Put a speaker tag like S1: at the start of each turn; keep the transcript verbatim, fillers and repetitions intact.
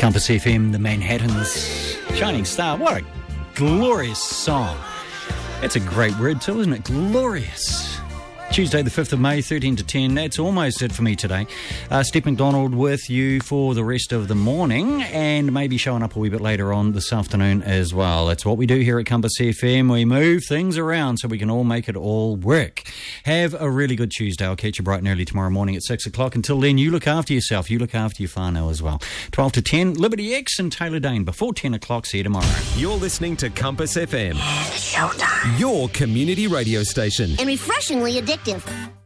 S1: Compass F M, the Manhattans, Shining Star. What a glorious song. That's a great word too, isn't it? Glorious. Tuesday the fifth of May, thirteen to ten. That's almost it for me today. Uh, Steph McDonald with you for the rest of the morning and maybe showing up a wee bit later on this afternoon as well. That's what we do here at Compass F M. We move things around so we can all make it all work. Have a really good Tuesday. I'll catch you bright and early tomorrow morning at six o'clock. Until then, you look after yourself. You look after your whānau as well. twelve to ten, Liberty X and Taylor Dane before ten o'clock. See you tomorrow.
S2: You're listening to Compass F M.
S3: Showtime.
S2: Your community radio station.
S3: And refreshingly addictive.